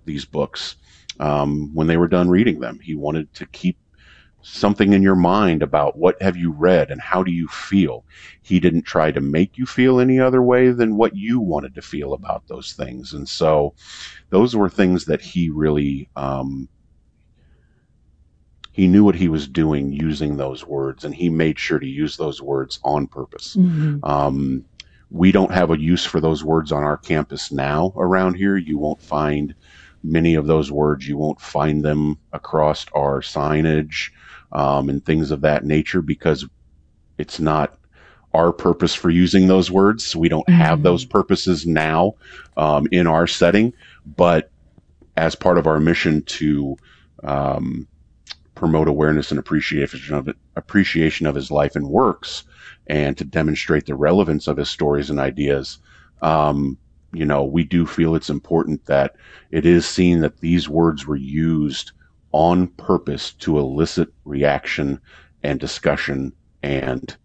these books when they were done reading them. He wanted to keep something in your mind about what have you read and how do you feel. He didn't try to make you feel any other way than what you wanted to feel about those things. And so those were things that he really, he knew what he was doing using those words, and he made sure to use those words on purpose. Mm-hmm. We don't have a use for those words on our campus now around here. You won't find many of those words. You won't find them across our signage and things of that nature, because it's not our purpose for using those words. We don't have those purposes now in our setting, but as part of our mission to promote awareness and appreciation of his life and works, and to demonstrate the relevance of his stories and ideas, we do feel it's important that it is seen that these words were used on purpose to elicit reaction and discussion and,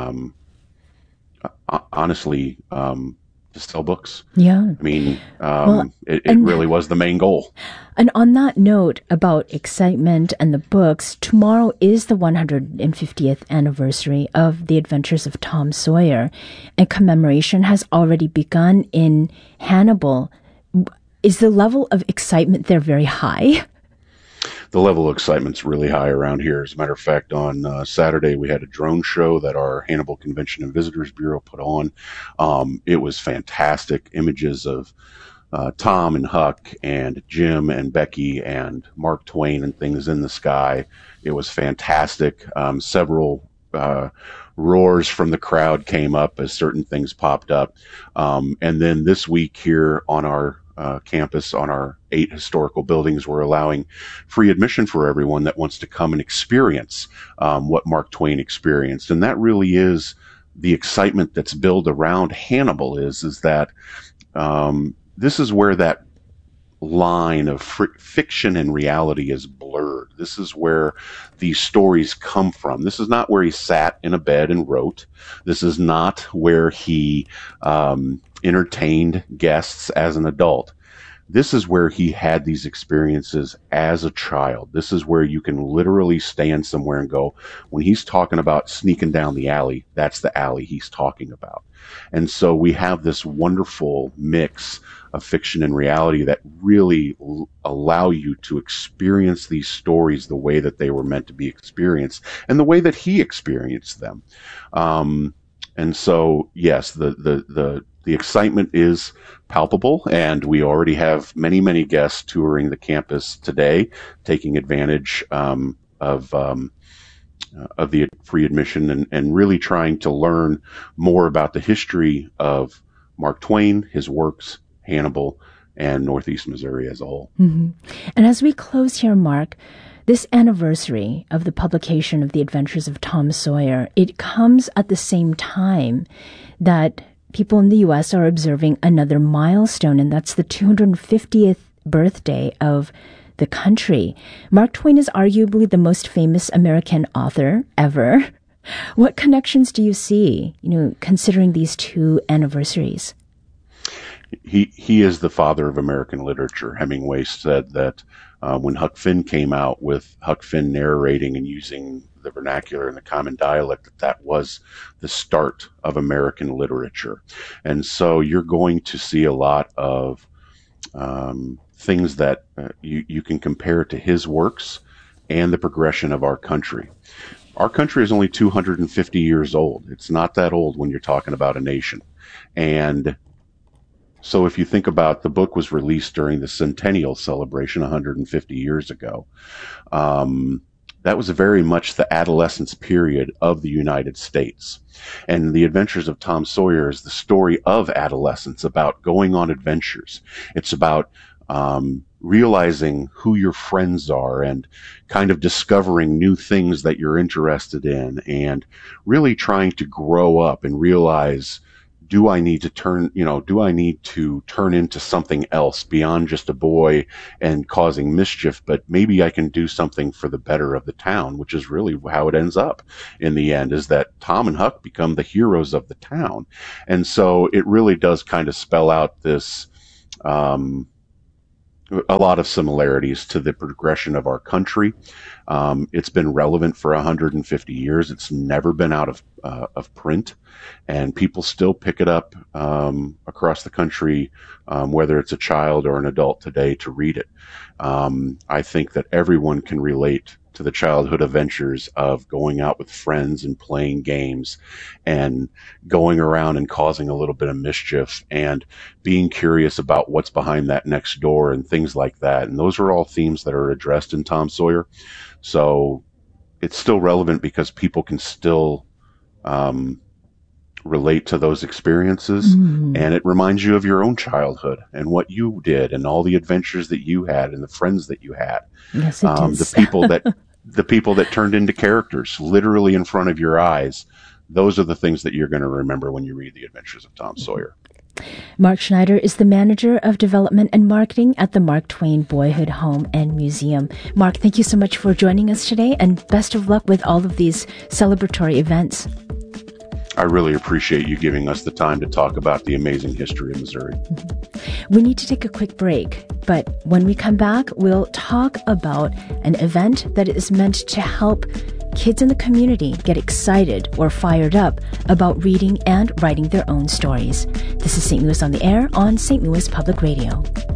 honestly, to sell books. Yeah. I mean, it really was the main goal. And on that note about excitement and the books, tomorrow is the 150th anniversary of The Adventures of Tom Sawyer, and commemoration has already begun in Hannibal. Is the level of excitement there very high? The level of excitement's really high around here. As a matter of fact, on Saturday, we had a drone show that our Hannibal Convention and Visitors Bureau put on. It was fantastic. Images of Tom and Huck and Jim and Becky and Mark Twain and things in the sky. It was fantastic. Several roars from the crowd came up as certain things popped up. And then this week here on our campus, on our 8 historical buildings, we're allowing free admission for everyone that wants to come and experience what Mark Twain experienced. And that really is the excitement that's built around Hannibal, is that this is where that line of fiction and reality is blurred. This is where these stories come from. This is not where he sat in a bed and wrote. This is not where he entertained guests as an adult. This is where he had these experiences as a child. This is where you can literally stand somewhere and go, when he's talking about sneaking down the alley, that's the alley he's talking about. And so we have this wonderful mix of fiction and reality that really allow you to experience these stories the way that they were meant to be experienced and the way that he experienced them. And so, yes, the excitement is palpable, and we already have many, many guests touring the campus today, taking advantage of the free admission and really trying to learn more about the history of Mark Twain, his works, Hannibal, and Northeast Missouri as a whole. Mm-hmm. And as we close here, Mark, this anniversary of the publication of The Adventures of Tom Sawyer, it comes at the same time that people in the U.S. are observing another milestone, and that's the 250th birthday of the country. Mark Twain is arguably the most famous American author ever. What connections do you see, considering these two anniversaries? He is the father of American literature. Hemingway said that when Huck Finn came out with Huck Finn narrating and using the vernacular and the common dialect, that was the start of American literature. And so you're going to see a lot of things that you can compare to his works and the progression of our country. Our country is only 250 years old. It's not that old when you're talking about a nation. And so if you think about, the book was released during the centennial celebration 150 years ago. That was very much the adolescence period of the United States. And The Adventures of Tom Sawyer is the story of adolescence, about going on adventures. It's about realizing who your friends are and kind of discovering new things that you're interested in, and really trying to grow up and realize, do I need to turn into something else beyond just a boy and causing mischief, but maybe I can do something for the better of the town, which is really how it ends up in the end, is that Tom and Huck become the heroes of the town. And so it really does kind of spell out this a lot of similarities to the progression of our country. It's been relevant for 150 years. It's never been out of print, and people still pick it up across the country, whether it's a child or an adult today, to read it. I think that everyone can relate to the childhood adventures of going out with friends and playing games and going around and causing a little bit of mischief and being curious about what's behind that next door and things like that. And those are all themes that are addressed in Tom Sawyer. So it's still relevant because people can still relate to those experiences, and it reminds you of your own childhood and what you did and all the adventures that you had and the friends that you had. Yes, it does. The people that turned into characters literally in front of your eyes. Those are the things that you're going to remember when you read The Adventures of Tom Sawyer. Mark Schneider is the Manager of Development and Marketing at the Mark Twain Boyhood Home and Museum. Mark, thank you so much for joining us today, and best of luck with all of these celebratory events. I really appreciate you giving us the time to talk about the amazing history of Missouri. We need to take a quick break, but when we come back, we'll talk about an event that is meant to help kids in the community get excited or fired up about reading and writing their own stories. This is St. Louis on the Air on St. Louis Public Radio.